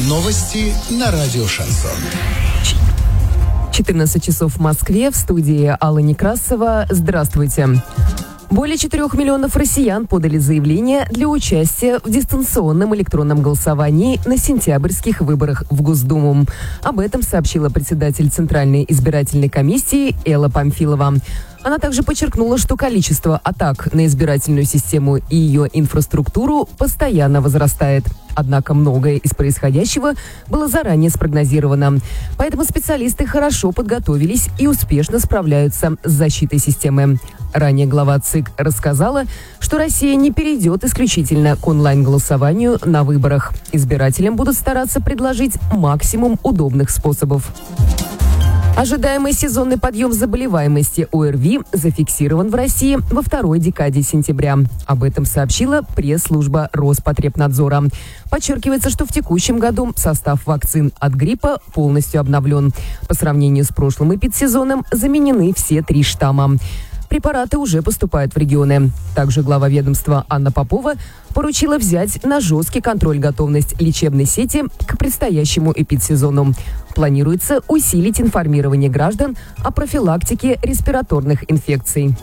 Новости на радио «Шансон». 14 часов в Москве. В студии Алла Некрасова. Здравствуйте. Более 4 миллионов россиян подали заявление для участия в дистанционном электронном голосовании на сентябрьских выборах в Госдуму. Об этом сообщила председатель Центральной избирательной комиссии Элла Памфилова. Она также подчеркнула, что количество атак на избирательную систему и ее инфраструктуру постоянно возрастает. Однако многое из происходящего было заранее спрогнозировано. Поэтому специалисты хорошо подготовились и успешно справляются с защитой системы. Ранее глава ЦИК рассказала, что Россия не перейдет исключительно к онлайн-голосованию на выборах. Избирателям будут стараться предложить максимум удобных способов. Ожидаемый сезонный подъем заболеваемости ОРВИ зафиксирован в России во второй декаде сентября. Об этом сообщила пресс-служба Роспотребнадзора. Подчеркивается, что в текущем году состав вакцин от гриппа полностью обновлен. По сравнению с прошлым эпидсезоном заменены все 3 штамма. Препараты уже поступают в регионы. Также глава ведомства Анна Попова поручила взять на жесткий контроль готовность лечебной сети к предстоящему эпидсезону. Планируется усилить информирование граждан о профилактике респираторных инфекций.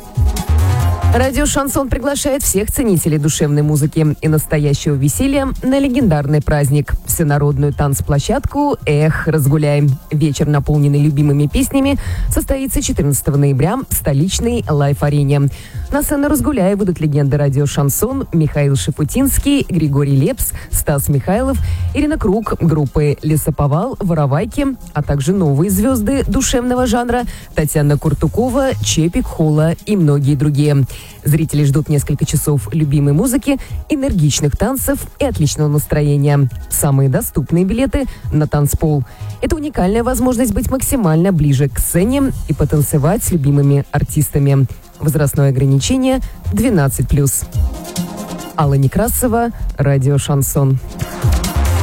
Радио «Шансон» приглашает всех ценителей душевной музыки и настоящего веселья на легендарный праздник – всенародную танцплощадку «Эх, разгуляй». Вечер, наполненный любимыми песнями, состоится 14 ноября в столичной Лайф-арене. На сцену «Разгуляй» выйдут легенды радио «Шансон» Михаил Шафутинский, Григорий Лепс, Стас Михайлов, Ирина Круг, группы «Лесоповал», «Воровайки», а также новые звезды душевного жанра Татьяна Куртукова, Чепик Холла и многие другие. Зрители ждут несколько часов любимой музыки, энергичных танцев и отличного настроения. Самые доступные билеты на танцпол. Это уникальная возможность быть максимально ближе к сцене и потанцевать с любимыми артистами. Возрастное ограничение 12+. Алла Некрасова, радио «Шансон».